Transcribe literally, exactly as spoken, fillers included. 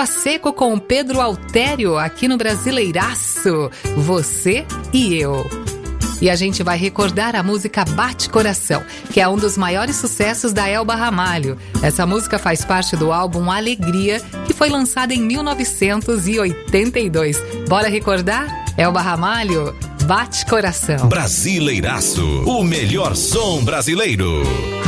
a Seco com Pedro Altério aqui no Brasileiraço. Você e eu. E a gente vai recordar a música Bate Coração, que é um dos maiores sucessos da Elba Ramalho. Essa música faz parte do álbum Alegria, que foi lançado em mil novecentos e oitenta e dois. Bora recordar? Elba Ramalho, Bate Coração. Brasileiraço, o melhor som brasileiro.